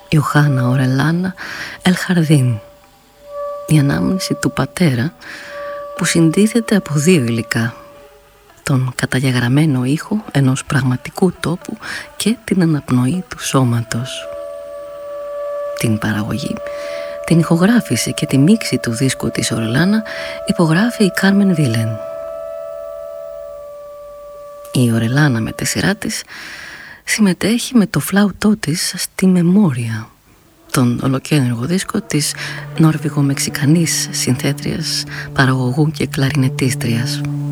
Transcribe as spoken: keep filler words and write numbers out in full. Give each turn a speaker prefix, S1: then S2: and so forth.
S1: Ιωχάννα Ορελάνα Ελχαρδίν. Η ανάμνηση του πατέρα που συντίθεται από δύο υλικά: τον καταγεγραμμένο ήχο ενός πραγματικού τόπου και την αναπνοή του σώματος. Την παραγωγή, την ηχογράφηση και τη μίξη του δίσκου της Ορελάνα υπογράφει η Κάρμεν Βίλεν. Η Ορελάνα με τη σειρά της συμμετέχει με το φλάουτό της στη Μεμόρια, τον ολοκαίνουργο δίσκο της νορβηγομεξικανής συνθέτριας, παραγωγού και κλαρινετίστριας.